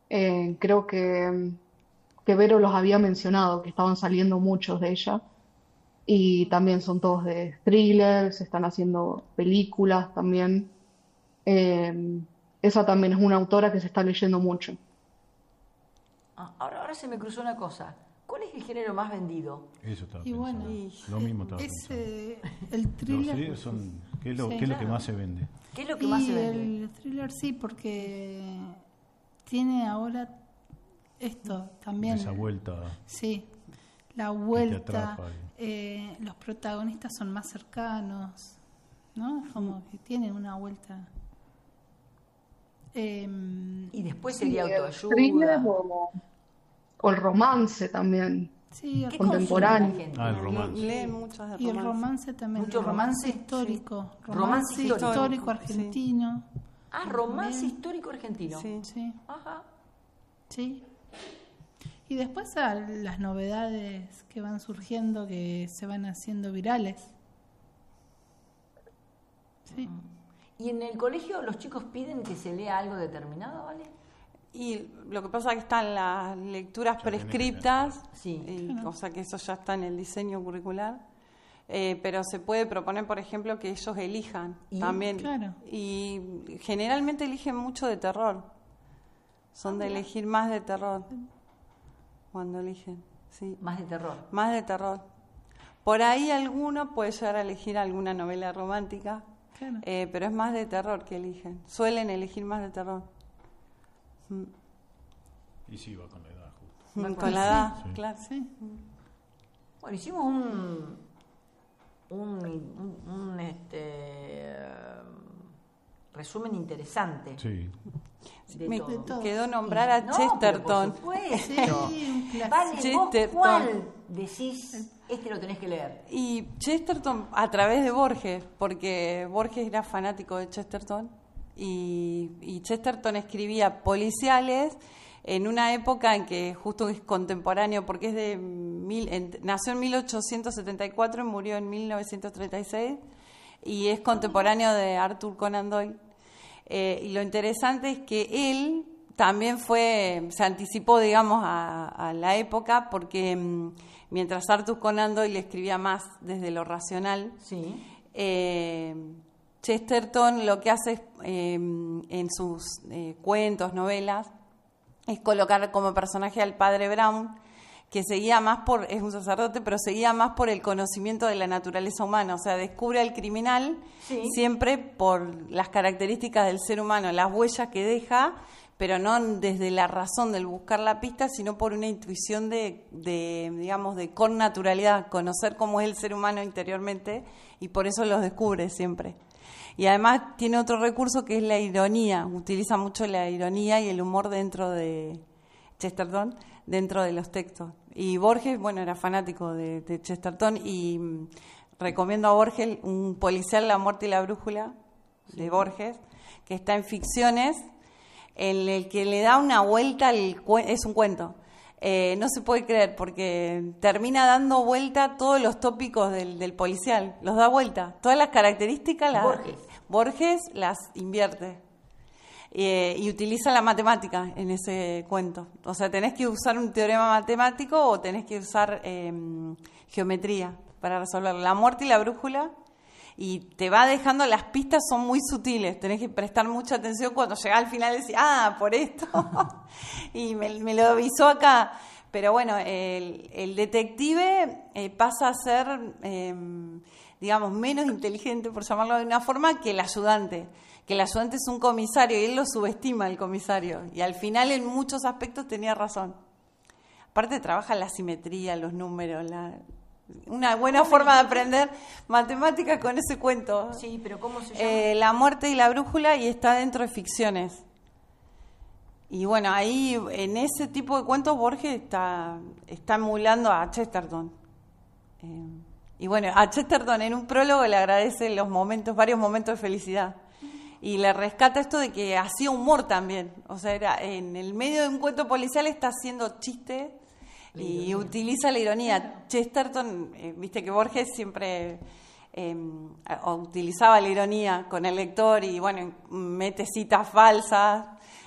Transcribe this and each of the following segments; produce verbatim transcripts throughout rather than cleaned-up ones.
Eh, creo que, que Vero los había mencionado, que estaban saliendo muchos de ella. Y también son todos de thrillers, se están haciendo películas también. Eh, Esa también es una autora que se está leyendo mucho. Ah, ahora, ahora se me cruzó una cosa. ¿Cuál es el género más vendido? Eso estaba Y pensando. bueno, Y- Lo mismo estaba es pensando. eh, el Los thriller. thrillers son, ¿qué es lo, Sí, qué es lo que claro. más se vende? ¿Qué es lo que más se Y vende? el thriller sí, porque tiene ahora esto también. Esa vuelta. Sí, la vuelta, atrapa eh, los protagonistas son más cercanos, ¿no? Como que tienen una vuelta. Em, Y después sería Sí, el autoayuda. thriller o, o el romance también. sí, ¿Qué el- contemporáneo. consume la gente? Ah, el romance. Leen muchas de y el romance. romance también, Mucho el romance romance, histórico, sí. romance, Romance histórico, histórico, argentino, Ah, romance También. histórico argentino. Sí. sí, Ajá. sí. Y después a las novedades que van surgiendo, que se van haciendo virales. Sí. ¿Y en el colegio los chicos piden que se lea algo determinado, ¿vale? Y lo que pasa es que están las lecturas Ya tenés que prescriptas, Sí. y, Claro. o sea que eso ya está en el diseño curricular, eh, pero se puede proponer, por ejemplo, que ellos elijan ¿Y? también. Claro. Y generalmente eligen mucho de terror, son de elegir más de terror cuando eligen, sí, Más de terror. más de terror. Por ahí alguno puede llegar a elegir alguna novela romántica, Claro. eh, pero es más de terror que eligen, suelen elegir más de terror. Mm. Y sí, va con la edad justo. Mm, con Con la la- edad, Sí. claro. Sí. Bueno, hicimos un, un, un- un, este, resumen interesante Sí. de Me todo. todo. quedó nombrar a No, Chesterton. pero por supuesto. Sí, un clásico. Vale, ¿vos Chesterton. cuál decís? Este lo tenés que leer. Y Chesterton a través de Borges, porque Borges era fanático de Chesterton y, y Chesterton escribía policiales en una época en que justo es contemporáneo, porque es de mil, en- nació en mil ochocientos setenta y cuatro y murió en mil novecientos treinta y seis y es contemporáneo de Arthur Conan Doyle. Eh, y lo interesante es que él también fue, se anticipó, digamos, a, a la época, porque mm, mientras Arthur Conan Doyle escribía más desde lo racional, Sí. eh, Chesterton lo que hace es, eh, en sus eh, cuentos, novelas, es colocar como personaje al padre Brown, que seguía más por, es un sacerdote, pero seguía más por el conocimiento de la naturaleza humana, o sea, descubre al criminal Sí. siempre por las características del ser humano, las huellas que deja, pero no desde la razón del buscar la pista, sino por una intuición de, de digamos, de connaturalidad, conocer cómo es el ser humano interiormente, y por eso los descubre siempre. Y además tiene otro recurso que es la ironía, utiliza mucho la ironía y el humor dentro de Chesterton, dentro de los textos. Y Borges, bueno, era fanático de, de Chesterton y mm, recomiendo a Borges un policial, La muerte y la brújula, de Borges, que está en Ficciones, en el que le da una vuelta, al cue- es un cuento. Eh, no se puede creer porque termina dando vuelta todos los tópicos del, del policial, los da vuelta, todas las características las, Borges. Borges las invierte. Eh, y utiliza la matemática en ese cuento. O sea, tenés que usar un teorema matemático o tenés que usar eh, geometría para resolverlo. La muerte y la brújula, y te va dejando, las pistas son muy sutiles, tenés que prestar mucha atención cuando llega al final y decís, ah, por esto, y me, me lo avisó acá. Pero bueno, el, el detective eh, pasa a ser, eh, digamos, menos inteligente, por llamarlo de una forma, que el ayudante. Que el ayudante es un comisario y él lo subestima, el comisario. Y al final, en muchos aspectos, tenía razón. Aparte, trabaja la simetría, los números, la, una buena forma de aprender matemáticas con ese cuento. Sí, pero ¿cómo se llama? Eh, La muerte y la brújula, y está dentro de Ficciones. Y bueno, ahí en ese tipo de cuentos Borges está, está emulando a Chesterton. Eh, y bueno, a Chesterton en un prólogo le agradece los momentos, varios momentos de felicidad. Y le rescata esto de que hacía humor también. O sea, era en el medio de un cuento policial está haciendo chiste y utiliza la ironía. Chesterton, eh, viste que Borges siempre eh, utilizaba la ironía con el lector y bueno, mete citas falsas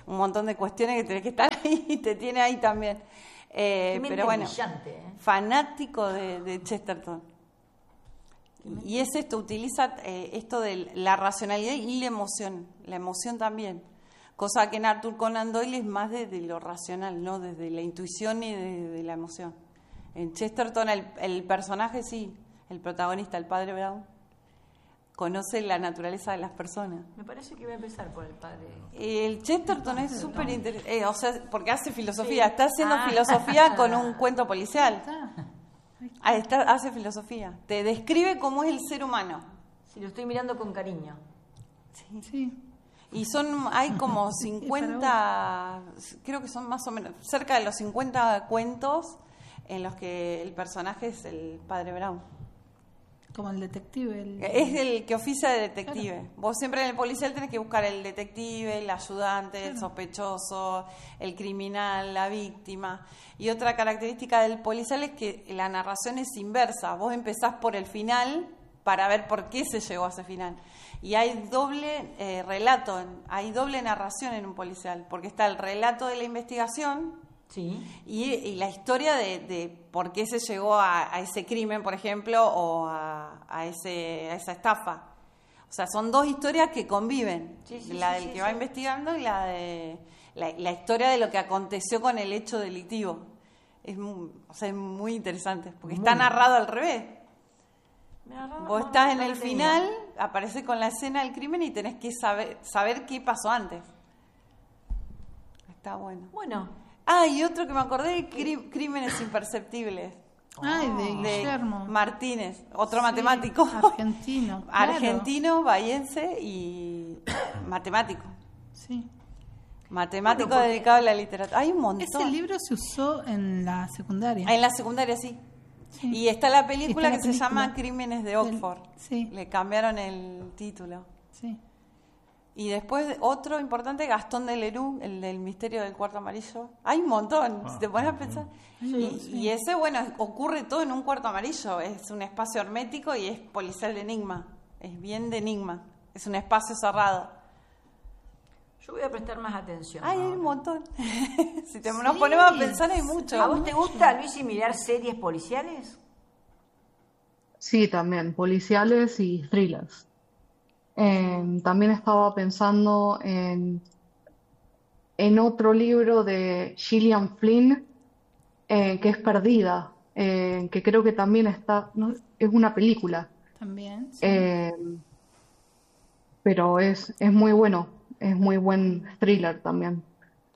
un montón de cuestiones que tenés que estar ahí y te tiene ahí también. Eh, Qué mente pero bueno, brillante, ¿eh? fanático de, de Chesterton. Y es esto, utiliza eh, esto de la racionalidad y la emoción, la emoción también. Cosa que en Arthur Conan Doyle es más desde lo racional, no desde la intuición y desde la emoción. En Chesterton el, el personaje sí, el protagonista, el padre Brown, conoce la naturaleza de las personas. Me parece que voy a empezar por el padre. El Chesterton es súper interesante, eh, o sea, porque hace filosofía, Sí. está haciendo Ah. filosofía con un cuento policial. Está. Ah, está, hace filosofía. Te describe cómo es el ser humano. Sí, lo estoy mirando con cariño. Sí. Y son, hay como cincuenta, creo que son más o menos, cerca de los cincuenta cuentos en los que el personaje es el padre Brown. Como el detective. El... Es el que oficia de detective. Claro. Vos siempre en el policial tenés que buscar el detective, el ayudante, claro, el sospechoso, el criminal, la víctima. Y otra característica del policial es que la narración es inversa. Vos empezás por el final para ver por qué se llegó a ese final. Y hay doble eh, relato, hay doble narración en un policial, porque está el relato de la investigación, sí, y, y la historia de, de por qué se llegó a, a ese crimen, por ejemplo, o a, a, ese, a esa estafa. O sea, son dos historias que conviven, sí, sí, la sí, del sí, que sí. va investigando y la de la, la historia de lo que aconteció con el hecho delictivo. Es muy, o sea, es muy interesante, porque Muy está bien. narrado al revés. Narrado, Vos no, estás no, en no el lo tenía. final, aparece con la escena del crimen y tenés que saber, saber qué pasó antes. Está bueno. Bueno, Ah, y otro que me acordé, Crí- Crímenes Imperceptibles, Ay, de de Guillermo. Martínez, otro Sí, matemático. Argentino. claro. Argentino, bahiense y matemático. Sí. Matemático Bueno, porque- dedicado a la literatura. Hay un montón. Ese libro se usó en la secundaria. En la secundaria, sí. Sí. Y está la película Está la que se llama película. Crímenes de Del- Oxford. sí. Le cambiaron el título. Sí. Y después otro importante, Gastón de Leroux, el del misterio del cuarto amarillo. Hay un montón, Ah, si te pones a ujú. pensar. Sí, y, sí. y ese, bueno, ocurre todo en un cuarto amarillo. Es un espacio hermético y es policial de enigma. Es bien de enigma. Es un espacio cerrado. yo voy a prestar más atención. Ay, hay ahora. un montón. Si te, nos ponemos a pensar, hay mucho. ¿A vos te gusta, Luis, mirar series policiales? Sí, también, policiales y thrillers. Eh, también estaba pensando en, en otro libro de Gillian Flynn, eh, que es Perdida, eh, que creo que también está, no, es una película, También. Sí. eh, pero es, es muy bueno, es muy buen thriller también.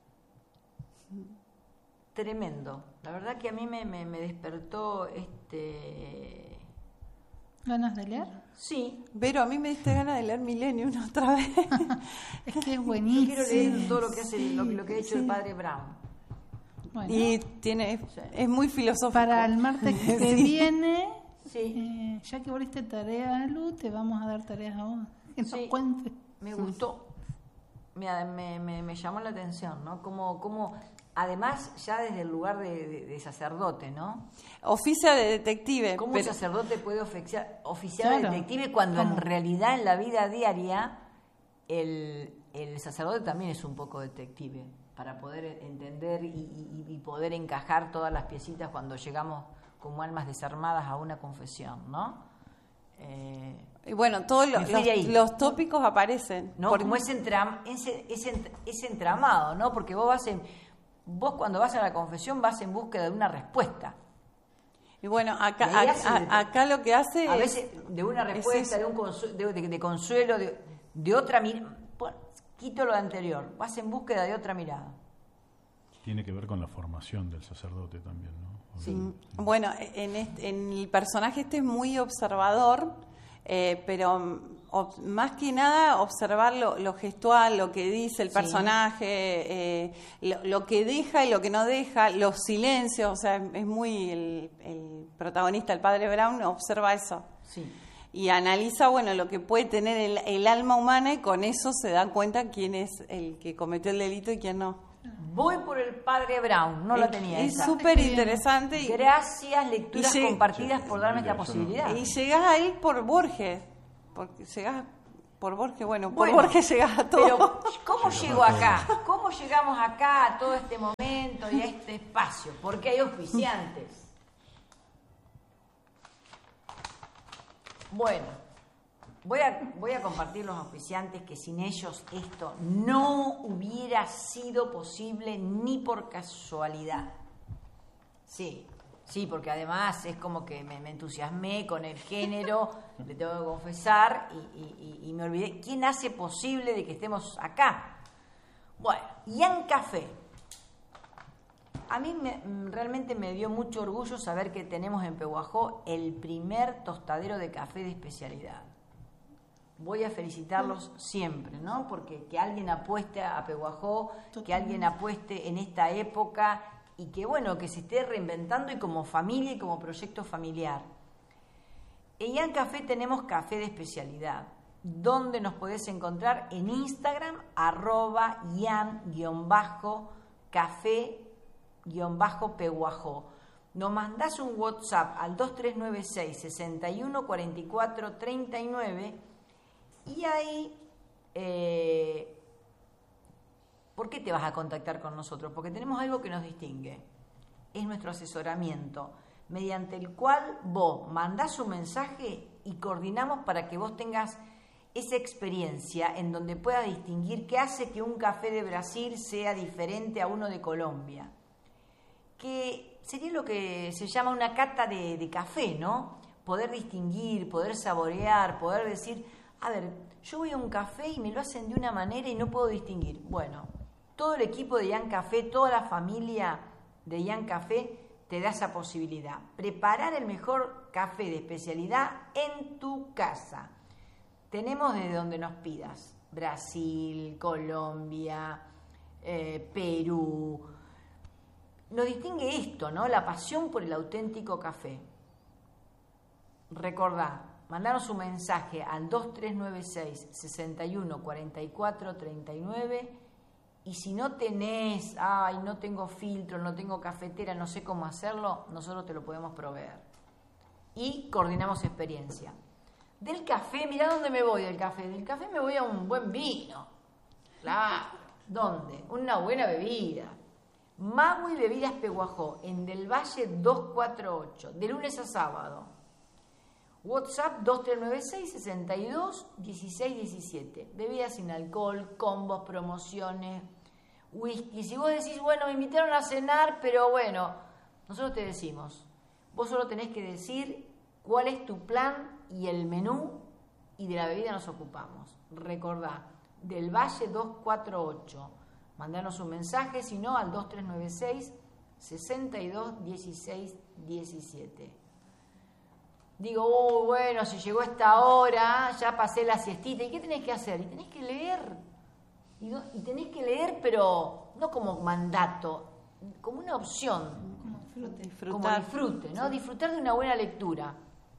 Tremendo. La verdad que a mí me, me, me despertó este... ¿Ganas de leer? Sí, Pero a mí me diste ganas de leer Millennium otra vez. Es que es yo buenísimo. quiero leer todo lo que hace, lo, lo que ha hecho sí. el padre Brown. Bueno, Y tiene, es muy filosófico. para el martes que Sí. viene, Sí, eh, ya que volviste tarea a Lu, te vamos a dar tareas a vos. Que nos Sí. cuentes. me gustó. Me, me, me, me llamó la atención, ¿no? Como, como, además, ya desde el lugar de, de- de sacerdote, ¿no? Oficia de detective. ¿Cómo pero- un sacerdote puede oficiar, oficiar de Claro. detective cuando ¿Cómo? en realidad en la vida diaria el, el sacerdote también es un poco detective para poder entender y, y- y poder encajar todas las piecitas cuando llegamos como almas desarmadas a una confesión, ¿no? Eh, Y bueno, todos lo- Me fui los, de ahí. los tópicos aparecen. ¿no? Por- Como ese, entram- ese, ese, ent- ese entramado, ¿no? Porque vos vas en, vos cuando vas a la confesión vas en búsqueda de una respuesta. Y bueno, acá, Y ahí a- hace a- de- acá lo que hace A es- veces de una es respuesta, eso. de un consu- de, de- de consuelo, de, de otra mirada. Quito lo anterior, vas en búsqueda de otra mirada. Tiene que ver con la formación del sacerdote también, ¿no? Sí. Mm, Bueno, en, este- en el personaje este es muy observador, eh, pero mm, ob- más que nada observar lo, lo gestual, lo que dice el Sí. personaje, eh, lo, lo que deja y lo que no deja, los silencios, o sea, es, es muy el, el protagonista, el padre Brown, observa eso. Sí. Y analiza, bueno, lo que puede tener el, el alma humana y con eso se da cuenta quién es el que cometió el delito y quién no. Voy por el padre Brown, no la tenía Es esa. súper interesante y, Gracias, lecturas Y lleg- compartidas por darme esta Mira, yo no- posibilidad. y llegás a él por Borges, porque llegás Por Borges, bueno, por Bueno, Borges llegás a todo. Pero, ¿cómo llego acá? ¿Cómo llegamos acá a todo este momento y a este espacio? Porque hay auspiciantes. Bueno, voy a, voy a compartir los auspiciantes que sin ellos esto no hubiera sido posible ni por casualidad. Sí, sí, porque además es como que me, me entusiasmé con el género, le tengo que confesar, y, y, y, y me olvidé. ¿Quién hace posible de que estemos acá? Bueno, Ian Café. A mí me, realmente me dio mucho orgullo saber que tenemos en Pehuajó el primer tostadero de café de especialidad. Voy a felicitarlos siempre, ¿no? Porque que alguien apueste a Pehuajó, que alguien apueste en esta época y que, bueno, que se esté reinventando y como familia y como proyecto familiar. En Ian Café tenemos café de especialidad, donde nos podés encontrar en Instagram, arroba Ian-café-pehuajó. Nos mandás un WhatsApp al dos tres nueve seis, seis uno cuatro cuatro tres nueve y ahí... Eh, ¿Por qué te vas a contactar con nosotros? Porque tenemos algo que nos distingue. Es nuestro asesoramiento, mediante el cual vos mandás un mensaje y coordinamos para que vos tengas esa experiencia en donde puedas distinguir qué hace que un café de Brasil sea diferente a uno de Colombia. Que sería lo que se llama una cata de, de café, ¿no? Poder distinguir, poder saborear, poder decir, a ver, yo voy a un café y me lo hacen de una manera y no puedo distinguir. Bueno, todo el equipo de Ian Café, toda la familia de Ian Café te da esa posibilidad. Preparar el mejor café de especialidad en tu casa. Tenemos desde donde nos pidas. Brasil, Colombia, eh, Perú. Nos distingue esto, ¿no? La pasión por el auténtico café. Recordá, mandanos un mensaje al dos tres nueve seis, seis uno cuatro cuatro tres nueve. Y si no tenés, ay, no tengo filtro, no tengo cafetera, no sé cómo hacerlo, nosotros te lo podemos proveer. Y coordinamos experiencia. Del café, mirá dónde me voy del café. Del café me voy a un buen vino. Claro. ¿Dónde? Una buena bebida. Magui Bebidas Pehuajó, en Del Valle doscientos cuarenta y ocho, de lunes a sábado. WhatsApp dos tres nueve seis, seis dos, uno seis uno siete. Bebidas sin alcohol, combos, promociones, whisky. Si vos decís, bueno, me invitaron a cenar, pero bueno, nosotros te decimos, vos solo tenés que decir cuál es tu plan y el menú, y de la bebida nos ocupamos. Recordá, Del Valle doscientos cuarenta y ocho. Mandanos un mensaje, si no, al dos tres nueve seis, seis dos, uno seis uno siete. Digo, oh, bueno, si llegó esta hora, ya pasé la siestita. ¿Y qué tenés que hacer? Y tenés que leer. Y, no, y tenés que leer, pero no como mandato, como una opción. Como disfrute. Disfrutar. Como disfrute, ¿no? Sí. Disfrutar de una buena lectura.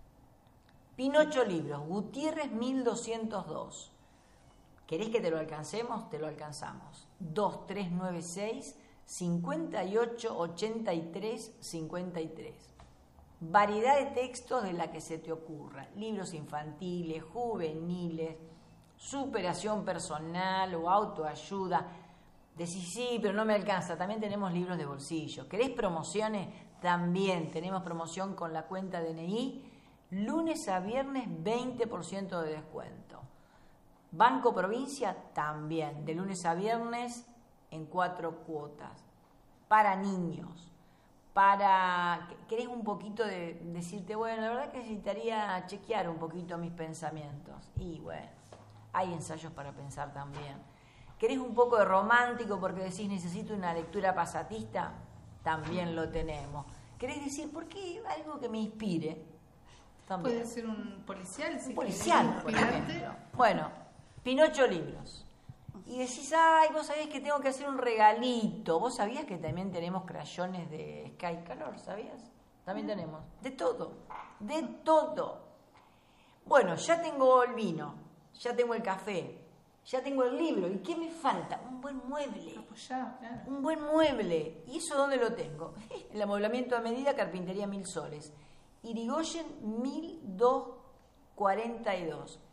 Pinocho Libros, Gutiérrez mil doscientos dos. ¿Querés que te lo alcancemos? Te lo alcanzamos. dos tres nueve seis, cinco ocho, ocho tres, cinco tres. Variedad de textos de la que se te ocurra. Libros infantiles, juveniles, superación personal o autoayuda. Decís, sí, pero no me alcanza. También tenemos libros de bolsillo. ¿Querés promociones? También tenemos promoción con la cuenta D N I. Lunes a viernes, veinte por ciento de descuento. Banco Provincia, también. De lunes a viernes, en cuatro cuotas. Para niños. Para, ¿querés un poquito de decirte, bueno, la verdad que necesitaría chequear un poquito mis pensamientos? Y bueno, hay ensayos para pensar también. ¿Querés un poco de romántico porque decís, necesito una lectura pasatista? También lo tenemos. ¿Querés decir, por qué algo que me inspire? También. Puede ser un policial, si un policial, por ejemplo. Bueno, Pinocho Libros. Y decís, ay, vos sabés que tengo que hacer un regalito. ¿Vos sabías que también tenemos crayones de Sky Color? ¿Sabías? También tenemos. De todo. De todo. Bueno, ya tengo el vino. Ya tengo el café. Ya tengo el libro. ¿Y qué me falta? Un buen mueble. Apoyado, claro. Un buen mueble. ¿Y eso dónde lo tengo? El amueblamiento a medida, Carpintería Mil Soles. Irigoyen mil doscientos cuarenta y dos.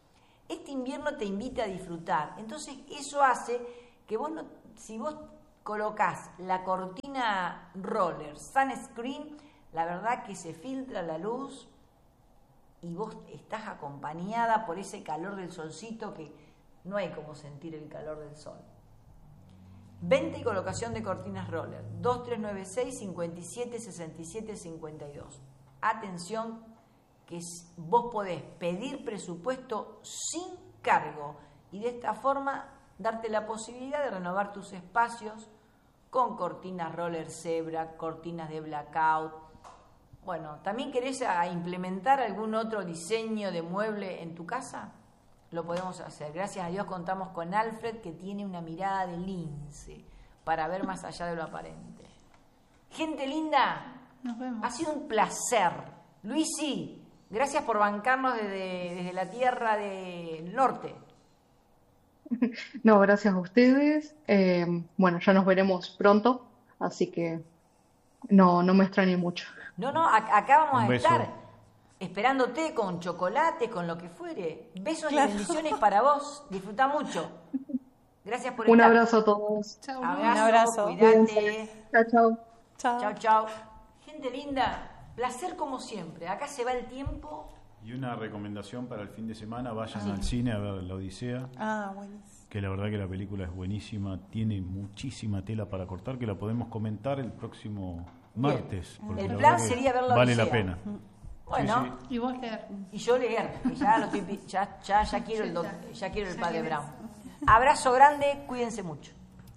Este invierno te invita a disfrutar. Entonces eso hace que vos, no, si vos colocás la cortina roller sunscreen, la verdad que se filtra la luz y vos estás acompañada por ese calor del solcito que no hay como sentir el calor del sol. Venta y colocación de cortinas roller, dos tres nueve seis, cinco siete, seis siete cinco dos. Atención, que vos podés pedir presupuesto sin cargo y de esta forma darte la posibilidad de renovar tus espacios con cortinas roller zebra, cortinas de blackout. Bueno, ¿también querés a implementar algún otro diseño de mueble en tu casa? Lo podemos hacer. Gracias a Dios contamos con Alfred, que tiene una mirada de lince para ver más allá de lo aparente. Gente linda, Nos vemos. ha sido un placer. Luisi, gracias por bancarnos desde, desde la tierra del norte. No, gracias a ustedes. Eh, bueno, ya nos veremos pronto, así que no, no me extrañe mucho. No, no, a- acá vamos Un a beso. estar esperándote con chocolate, con lo que fuere. Besos Claro. y bendiciones para vos. Disfruta mucho. Gracias por Un estar. abrazo a todos. Chau, Abrazo, Un abrazo. cuídate. Chao, chao. Chao. Chao, chao. Gente linda, placer como siempre. Acá se va el tiempo. Y una recomendación para el fin de semana, vayan al cine a ver La Odisea, Ah, buenísimo. que la verdad que la película es buenísima, tiene muchísima tela para cortar, que la podemos comentar el próximo martes. porque El la plan verdad que sería ver La Vale Odisea. la pena. Bueno, Sí, Y vos leer. y yo leer, que ya, lo estoy pi- ya, ya, ya quiero el doc- ya quiero el Ya padre querés. Brown. Abrazo grande, cuídense mucho.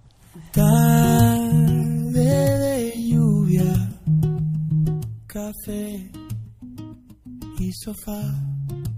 Tarde de lluvia, café y sofá.